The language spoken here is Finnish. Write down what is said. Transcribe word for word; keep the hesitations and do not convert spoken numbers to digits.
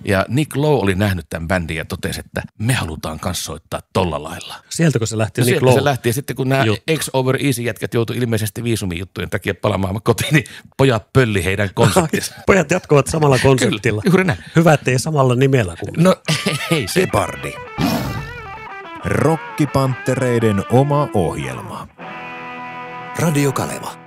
Ja Nick Lowe oli nähnyt tämän bändin ja totesi, että me halutaan kans soittaa tolla lailla. Sieltäkö se lähti no Nick Lowe? Se lähti ja sitten kun nämä X Over Easy jätkät joutui ilmeisesti viisumijuttujen takia palaamaan kotiin, niin pojat pölli heidän konseptinsa. Pojat jatkuvat samalla konseptilla. Kyllä, juuri näin. Hyvä, ettei samalla nimellä kuin. No ei se. Gepardi. Rokkipanttereiden oma ohjelma. Radio Kaleva.